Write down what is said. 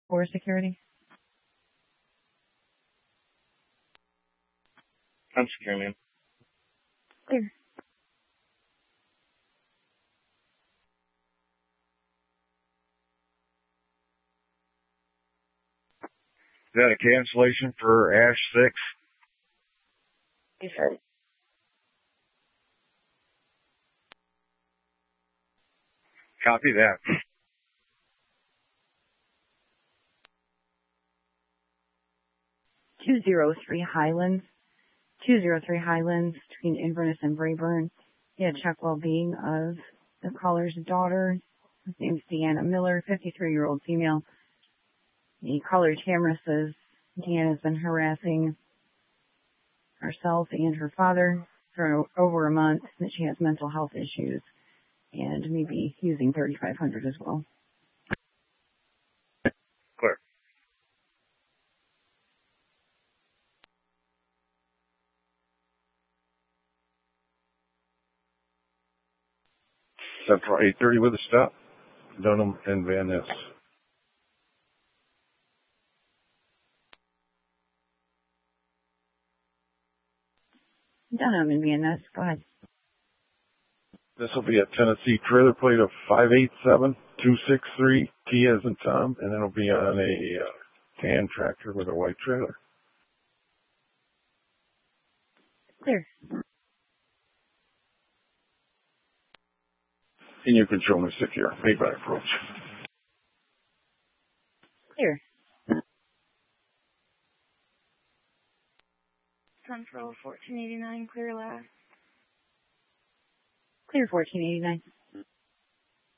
for security? I'm secure, ma'am. Clear. Is that a cancellation for Ash 6? Yes, sir. Copy that. 203 Highlands. 203 Highlands between Inverness and Braeburn. Yeah, check well-being of the caller's daughter. Her name's Deanna Miller, 53-year-old female. The caller's camera says Deanna's been harassing herself and her father for over a month, that she has mental health issues, and maybe using 3500 as well. Clear. Central 830 with a stop. Dunham and Van Ness. Dunham and Van Ness, go ahead. This will be a Tennessee trailer plate of 587263, T as in Tom, and it'll be on a tan tractor with a white trailer. Clear. And you can show me secure. Made by approach. Clear. Central 1489, clear last. Clear 1489.